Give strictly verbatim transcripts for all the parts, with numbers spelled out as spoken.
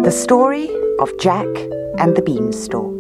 The story of Jack and the Beanstalk.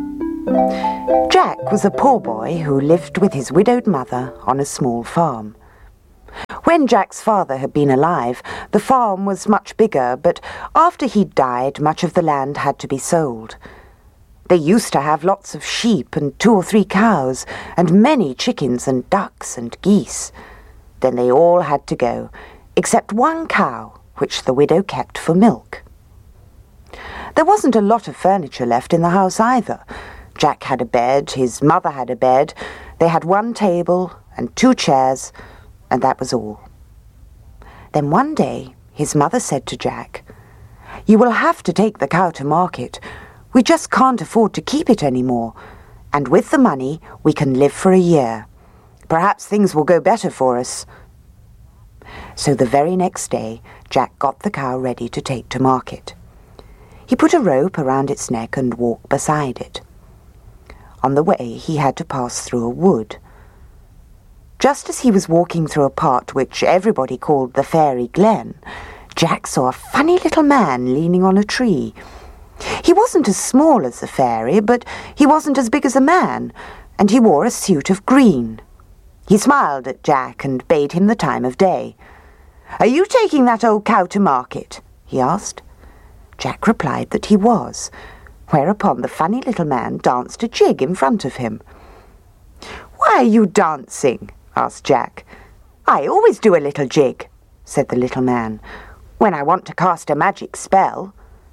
Jack was a poor boy who lived with his widowed mother on a small farm. When Jack's father had been alive, the farm was much bigger, but after he'd died, much of the land had to be sold. They used to have lots of sheep and two or three cows, and many chickens and ducks and geese. Then they all had to go, except one cow, which the widow kept for milk. There wasn't a lot of furniture left in the house either. Jack had a bed, his mother had a bed, they had one table and two chairs, and that was all. Then one day his mother said to Jack, "You will have to take the cow to market. We just can't afford to keep it any more, and with the money we can live for a year. Perhaps things will go better for us." So the very next day Jack got the cow ready to take to market. He put a rope around its neck and walked beside it. On the way he had to pass through a wood. Just as he was walking through a part which everybody called the Fairy Glen, Jack saw a funny little man leaning on a tree. He wasn't as small as the fairy, but he wasn't as big as a man, and he wore a suit of green. He smiled at Jack and bade him the time of day. "Are you taking that old cow to market?" he asked. Jack replied that he was, whereupon the funny little man danced a jig in front of him. "Why are you dancing?" asked Jack. "I always do a little jig," said the little man, "when I want to cast a magic spell."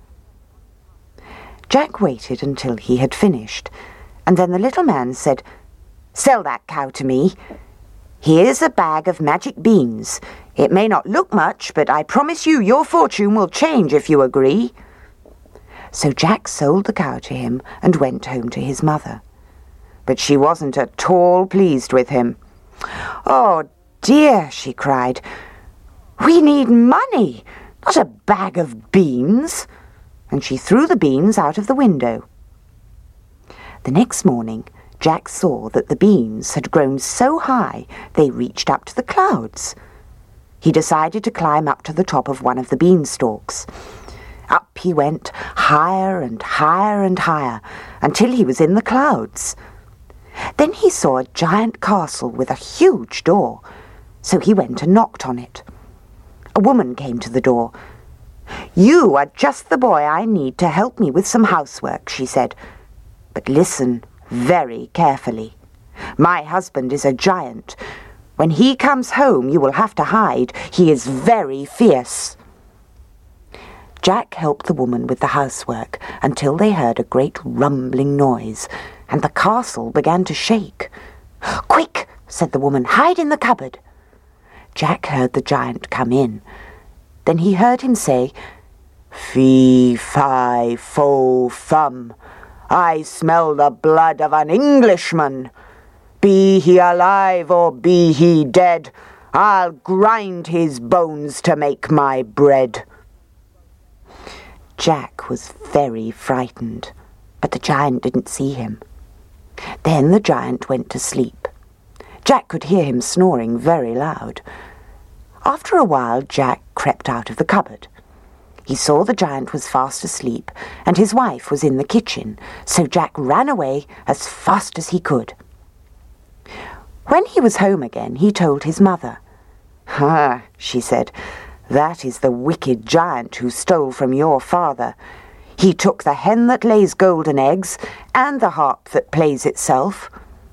Jack waited until he had finished, and then the little man said, "Sell that cow to me. Here's a bag of magic beans. It may not look much, but I promise you your fortune will change if you agree." So Jack sold the cow to him and went home to his mother. But she wasn't at all pleased with him. "Oh dear," she cried, "we need money, not a bag of beans." And she threw the beans out of the window. The next morning, Jack saw that the beans had grown so high they reached up to the clouds. He decided to climb up to the top of one of the beanstalks. Up he went, higher and higher and higher, until he was in the clouds. Then he saw a giant castle with a huge door, so he went and knocked on it. A woman came to the door. "You are just the boy I need to help me with some housework," she said. "But listen very carefully. My husband is a giant. When he comes home you will have to hide. He is very fierce." Jack helped the woman with the housework until they heard a great rumbling noise, and the castle began to shake. "Quick," said the woman, "hide in the cupboard." Jack heard the giant come in. Then he heard him say, "Fee, fi, fo, fum. I smell the blood of an Englishman. Be he alive or be he dead, I'll grind his bones to make my bread." Jack was very frightened, but the giant didn't see him. Then the giant went to sleep. Jack could hear him snoring very loud. After a while, Jack crept out of the cupboard. He saw the giant was fast asleep, and his wife was in the kitchen, so Jack ran away as fast as he could. When he was home again, he told his mother. "Ah," she said, "that is the wicked giant who stole from your father. He took the hen that lays golden eggs and the harp that plays itself."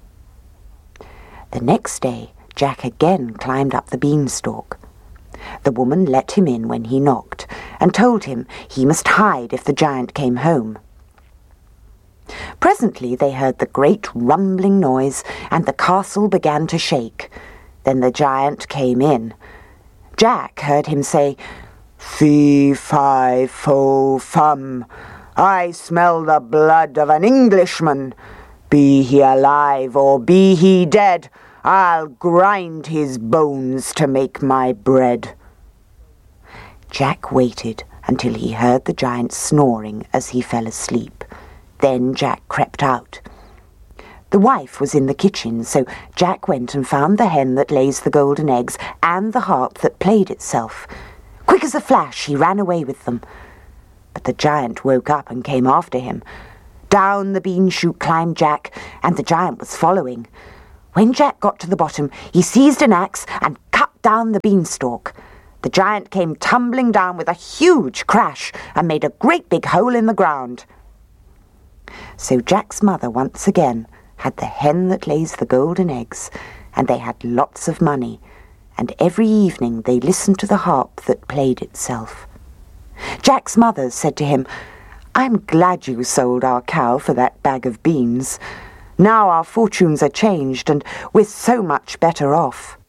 The next day, Jack again climbed up the beanstalk. The woman let him in when he knocked, and told him he must hide if the giant came home. Presently they heard the great rumbling noise, and the castle began to shake. Then the giant came in. Jack heard him say, "Fee, fi, fo, fum. I smell the blood of an Englishman. Be he alive or be he dead, I'll grind his bones to make my bread." Jack waited until he heard the giant snoring as he fell asleep. Then Jack crept out. The wife was in the kitchen, so Jack went and found the hen that lays the golden eggs and the harp that played itself. Quick as a flash he ran away with them. But the giant woke up and came after him. Down the bean chute climbed Jack, and the giant was following. When Jack got to the bottom, he seized an axe and cut down the beanstalk. The giant came tumbling down with a huge crash and made a great big hole in the ground. So Jack's mother once again had the hen that lays the golden eggs, and they had lots of money, and every evening they listened to the harp that played itself. Jack's mother said to him, "I'm glad you sold our cow for that bag of beans. Now our fortunes are changed, and we're so much better off."